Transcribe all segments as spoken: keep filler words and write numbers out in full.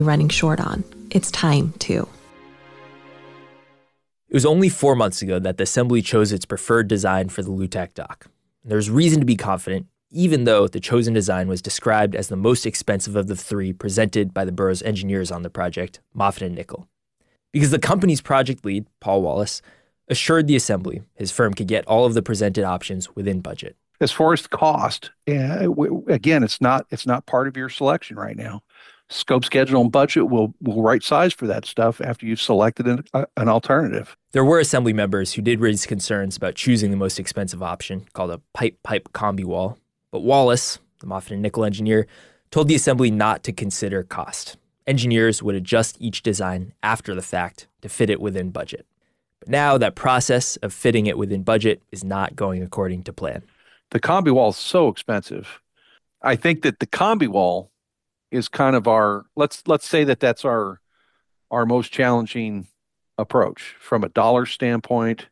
running short on. It's time to. It was only four months ago that the Assembly chose its preferred design for the LUTAC dock. There's reason to be confident, even though the chosen design was described as the most expensive of the three presented by the borough's engineers on the project, Moffatt and Nichol. Because the company's project lead, Paul Wallace, assured the Assembly his firm could get all of the presented options within budget. As far as the cost, uh, w- again, it's not it's not part of your selection right now. Scope, schedule, and budget will will right size for that stuff after you've selected an, uh, an alternative. There were Assembly members who did raise concerns about choosing the most expensive option, called a pipe-pipe combi wall. But Wallace, the Moffatt and Nichol engineer, told the Assembly not to consider cost. Engineers would adjust each design after the fact to fit it within budget. But now that process of fitting it within budget is not going according to plan. The combi wall is so expensive. I think that the combi wall is kind of our, let's let's say that that's our our most challenging approach from a dollar standpoint,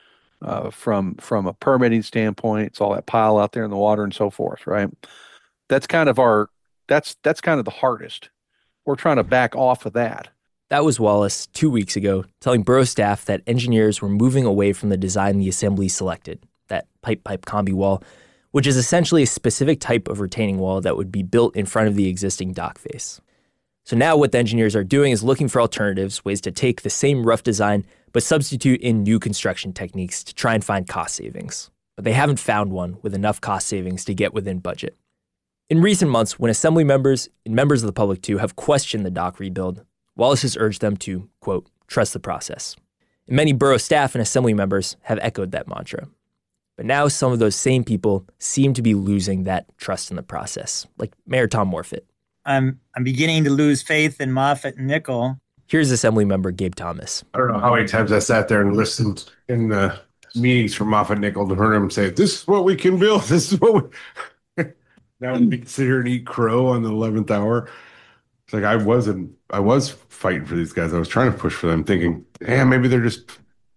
uh, from from a permitting standpoint. It's all that pile out there in the water and so forth, right? That's kind of our that's that's kind of the hardest. We're trying to back off of that. That was Wallace two weeks ago, telling borough staff that engineers were moving away from the design the Assembly selected, that pipe-pipe combi wall, which is essentially a specific type of retaining wall that would be built in front of the existing dock face. So now what the engineers are doing is looking for alternatives, ways to take the same rough design, but substitute in new construction techniques to try and find cost savings. But they haven't found one with enough cost savings to get within budget. In recent months, when Assembly members and members of the public too have questioned the dock rebuild, Wallace has urged them to, quote, trust the process. And many borough staff and Assembly members have echoed that mantra. But now some of those same people seem to be losing that trust in the process, like Mayor Tom Morfitt. I'm I'm beginning to lose faith in Moffatt and Nichol. Here's Assembly member Gabe Thomas. I don't know how many times I sat there and listened in the meetings from Moffatt and Nichol to hear him say, this is what we can build. This is what we... Now we can sit here and eat crow on the eleventh hour. It's like I wasn't, I was fighting for these guys. I was trying to push for them thinking, yeah, maybe they're just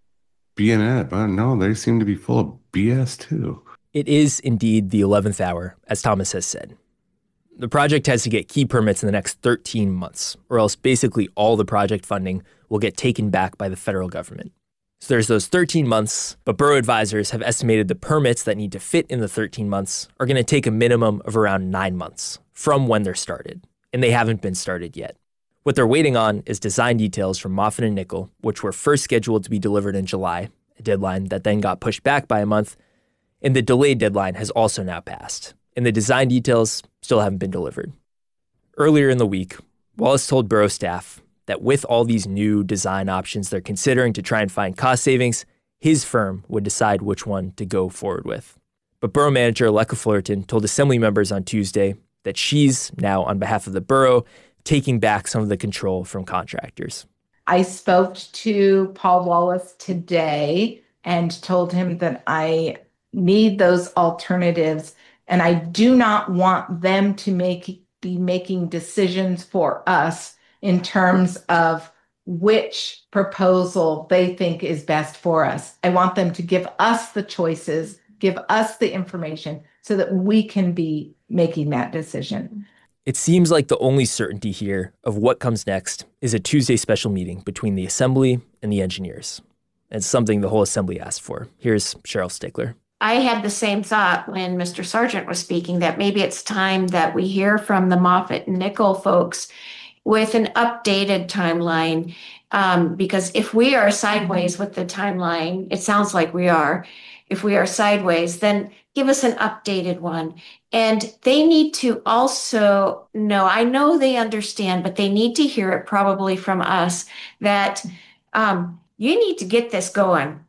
being it. But no, they seem to be full of B S too. It is indeed the eleventh hour, as Thomas has said. The project has to get key permits in the next thirteen months, or else basically all the project funding will get taken back by the federal government. So there's those thirteen months, but borough advisors have estimated the permits that need to fit in the thirteen months are going to take a minimum of around nine months from when they're started, and they haven't been started yet. What they're waiting on is design details from Moffatt and Nichol, which were first scheduled to be delivered in July, a deadline that then got pushed back by a month, and the delayed deadline has also now passed, and the design details still haven't been delivered. Earlier in the week, Wallace told borough staff that with all these new design options they're considering to try and find cost savings, his firm would decide which one to go forward with. But borough manager Lecca Fullerton told Assembly members on Tuesday that she's now, on behalf of the borough, taking back some of the control from contractors. I spoke to Paul Wallace today and told him that I need those alternatives, and I do not want them to make be making decisions for us in terms of which proposal they think is best for us. I want them to give us the choices, give us the information so that we can be making that decision. It seems like the only certainty here of what comes next is a Tuesday special meeting between the Assembly and the engineers. It's something the whole Assembly asked for. Here's Cheryl Stigler. I had the same thought when Mister Sargent was speaking, that maybe it's time that we hear from the Moffatt and Nichol folks with an updated timeline. Um, because if we are sideways with the timeline, it sounds like we are. If we are sideways, then give us an updated one. And they need to also know, I know they understand, but they need to hear it probably from us that um, you need to get this going,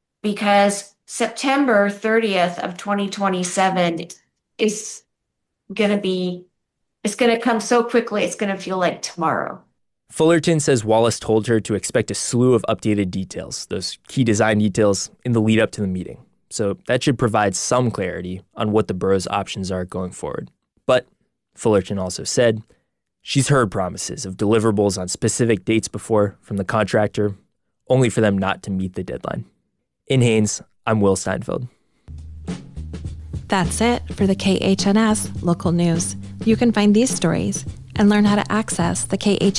because September thirtieth of twenty twenty-seven is going to be, it's going to come so quickly, it's going to feel like tomorrow. Fullerton says Wallace told her to expect a slew of updated details, those key design details, in the lead up to the meeting. So that should provide some clarity on what the borough's options are going forward. But, Fullerton also said, she's heard promises of deliverables on specific dates before from the contractor, only for them not to meet the deadline. In Haines, I'm Will Steinfeld. That's it for the K H N S Local News. You can find these stories and learn how to access the K H